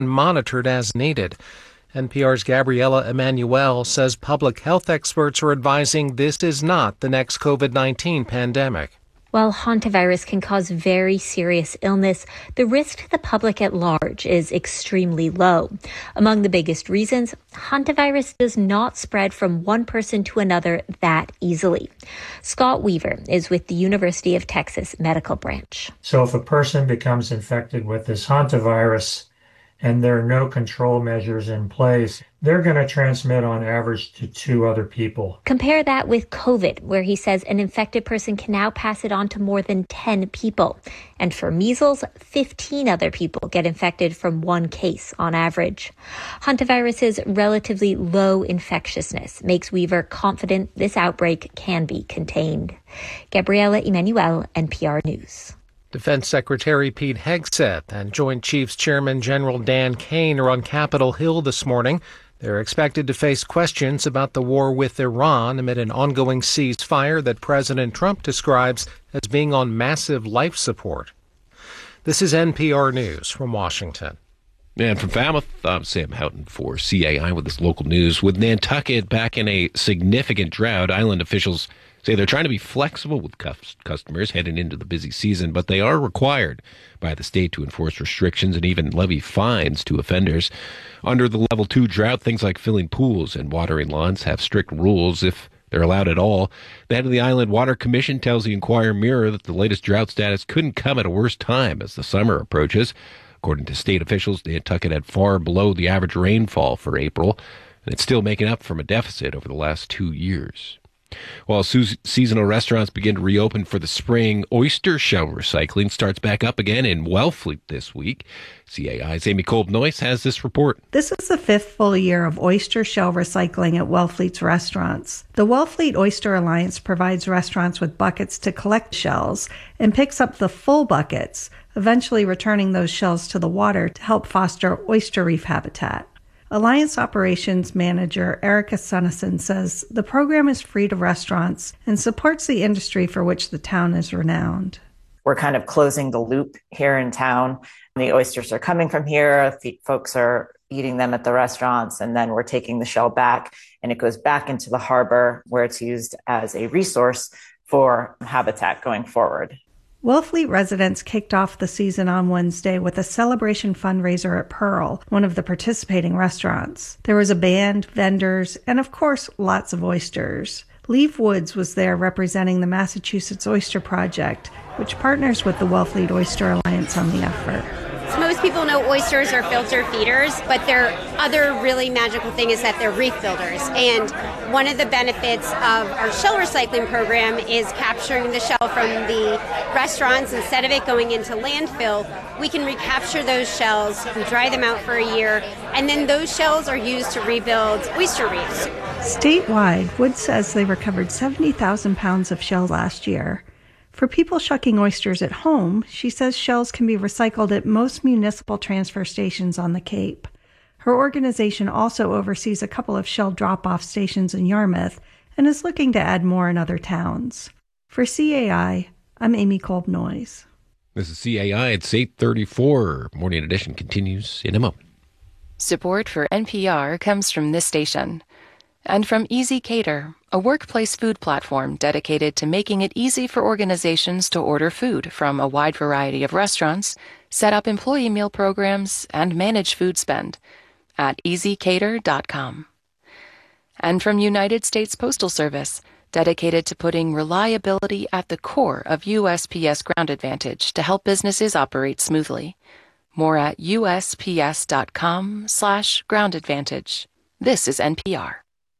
monitored as needed. NPR's Gabriela Emanuel says public health experts are advising this is not the next COVID-19 pandemic. While hantavirus can cause very serious illness, the risk to the public at large is extremely low. Among the biggest reasons, hantavirus does not spread from one person to another that easily. Scott Weaver is with the University of Texas Medical Branch. So if a person becomes infected with this hantavirus and there are no control measures in place, they're going to transmit on average to 2 other people. Compare that with COVID, where he says an infected person can now pass it on to more than 10 people. And for measles, 15 other people get infected from one case on average. Hantavirus's relatively low infectiousness makes Weaver confident this outbreak can be contained. Gabriela Emanuel, NPR News. Defense Secretary Pete Hegseth and Joint Chiefs Chairman General Dan Kane are on Capitol Hill this morning. They're expected to face questions about the war with Iran amid an ongoing ceasefire that President Trump describes as being on massive life support. This is NPR News from Washington. And from Falmouth, I'm Sam Houghton for CAI with this local news. With Nantucket back in a significant drought, island officials say they're trying to be flexible with customers heading into the busy season, but they are required by the state to enforce restrictions and even levy fines to offenders. Under the level 2 drought, things like filling pools and watering lawns have strict rules if they're allowed at all. The head of the Island Water Commission tells the Enquirer Mirror that the latest drought status couldn't come at a worse time as the summer approaches. According to state officials, Nantucket had far below the average rainfall for April, and it's still making up from a deficit over the last 2 years. While seasonal restaurants begin to reopen for the spring, oyster shell recycling starts back up again in Wellfleet this week. CAI's Amy Kolb-Noyce has this report. This is the 5th full year of oyster shell recycling at Wellfleet's restaurants. The Wellfleet Oyster Alliance provides restaurants with buckets to collect shells and picks up the full buckets, eventually returning those shells to the water to help foster oyster reef habitat. Alliance Operations Manager Erica Sunnison says the program is free to restaurants and supports the industry for which the town is renowned. We're kind of closing the loop here in town. The oysters are coming from here, the folks are eating them at the restaurants, and then we're taking the shell back and it goes back into the harbor where it's used as a resource for habitat going forward. Wellfleet residents kicked off the season on Wednesday with a celebration fundraiser at Pearl, one of the participating restaurants. There was a band, vendors, and of course, lots of oysters. Leave Woods was there representing the Massachusetts Oyster Project, which partners with the Wellfleet Oyster Alliance on the effort. So most people know oysters are filter feeders, but their other really magical thing is that they're reef builders. And one of the benefits of our shell recycling program is capturing the shell from the restaurants. Instead of it going into landfill, we can recapture those shells, we dry them out for a year, and then those shells are used to rebuild oyster reefs. Statewide, Woods says they recovered 70,000 pounds of shell last year. For people shucking oysters at home, she says shells can be recycled at most municipal transfer stations on the Cape. Her organization also oversees a couple of shell drop-off stations in Yarmouth and is looking to add more in other towns. For CAI, I'm Amy Kolb-Noyce. This is CAI. It's 8:34. Morning Edition continues in a moment. Support for NPR comes from this station and from Easy Cater, a workplace food platform dedicated to making it easy for organizations to order food from a wide variety of restaurants, set up employee meal programs, and manage food spend at easycater.com. And from United States Postal Service, dedicated to putting reliability at the core of USPS Ground Advantage to help businesses operate smoothly. More at usps.com/Ground Advantage. This is NPR.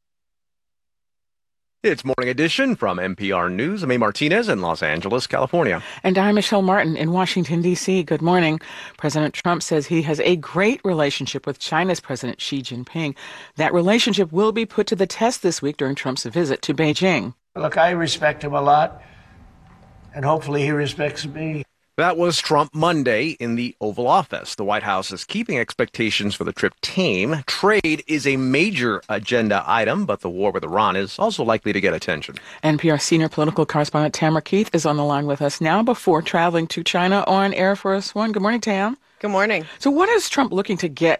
It's Morning Edition from NPR News. I'm A. Martinez in Los Angeles, California. And I'm Michelle Martin in Washington, D.C. Good morning. President Trump says he has a great relationship with China's President Xi Jinping. That relationship will be put to the test this week during Trump's visit to Beijing. Look, I respect him a lot, and hopefully he respects me. That was Trump Monday in the Oval Office. The White House is keeping expectations for the trip tame. Trade is a major agenda item, but the war with Iran is also likely to get attention. NPR senior political correspondent Tamara Keith is on the line with us now before traveling to China on Air Force One. Good morning, Tam. Good morning. So what is Trump looking to get